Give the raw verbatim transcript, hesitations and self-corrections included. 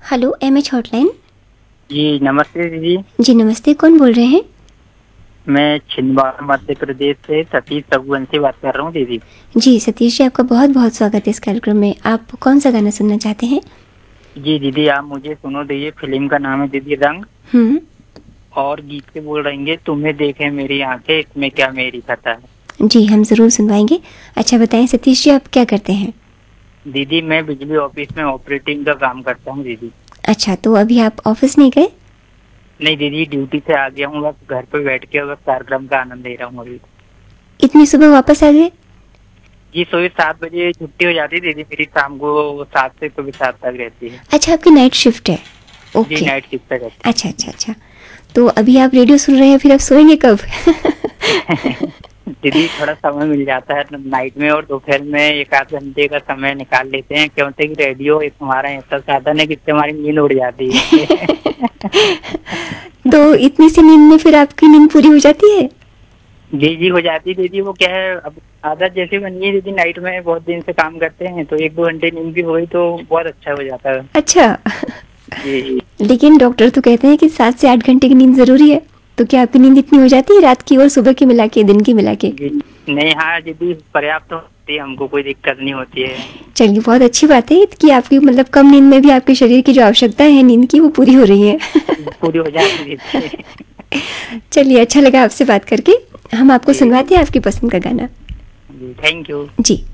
Hello M H hotline. जी नमस्ते दीदी। जी नमस्ते, कौन बोल रहे हैं? मैं छिंदवाड़ा मध्य प्रदेश से सतीश रघुवंशी बात कर रहा हूँ दीदी। जी सतीश जी, आपका बहुत बहुत स्वागत है इस कार्यक्रम में। आप कौन सा गाना सुनना चाहते हैं? जी दीदी आप मुझे सुनो दीजिए, फिल्म का नाम है दीदी रंग, हम्म। और गीत के बोल रहेंगे तुम्हें देखे मेरी आंखें इसमें क्या मेरी खता है। जी हम ज़रूर सुनवाएंगे। अच्छा बताएं सतीश जी, आप क्या करते हैं? दीदी मैं बिजली ऑफिस में ऑपरेटिंग का काम करता हूँ दीदी। अच्छा, तो अभी आप ऑफिस नहीं गए? नहीं दीदी, ड्यूटी से आ गया हूँ, बस घर पे बैठ के बस कार्यक्रम का आनंद ले रहा हूँ अभी। इतनी सुबह वापस आ गए? जी सुबह सात बजे छुट्टी हो जाती है दीदी मेरी, शाम को सात से सुबह सात तक रहती है। अच्छा, आपकी नाइट शिफ्ट है। जी ओके। नाइट शिफ्ट रहती अच्छा अच्छा अच्छा, तो अभी आप रेडियो सुन रहे हैं, फिर आप सोएंगे कब? है। दीदी थोड़ा समय मिल जाता है नाइट में, और दोपहर में एक आध घंटे का समय निकाल लेते हैं, क्योंकि कि रेडियो एक हमारा ऐसा साधन है जिससे हमारी नींद उड़ जाती है। तो इतनी सी नींद में फिर आपकी नींद पूरी हो जाती है? जी जी हो जाती है दीदी। वो क्या है, अब आदत जैसी बनी है दीदी, नाइट में बहुत दिन से काम करते हैं तो एक दो घंटे नींद भी हुई तो बहुत अच्छा हो जाता है। अच्छा। जी लेकिन डॉक्टर तो कहते हैं कि सात से आठ घंटे की नींद ज़रूरी है। तो क्या आपकी नींद इतनी हो जाती है रात की और सुबह की मिला के, दिन की मिला के? जी नहीं, हाँ दीदी पर्याप्त होती है, हमको कोई दिक्कत नहीं होती है। चलिए, बहुत अच्छी बात है कि आपकी मतलब कम नींद में भी आपके शरीर की जो आवश्यकता है नींद की, वो पूरी हो रही है। पूरी हो जाती है दीदी। चलिए, अच्छा लगा आपसे बात करके। हम आपको जी सुनवाते हैं आपकी पसंद का गाना। जी थैंक यू। जी।